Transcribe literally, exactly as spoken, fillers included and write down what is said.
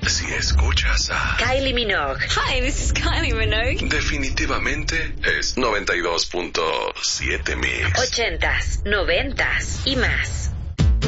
Si escuchas a Kylie Minogue. Hi, this is Kylie Minogue. definitivamente es noventa y dos punto siete Mix. Ochentas, noventas y más.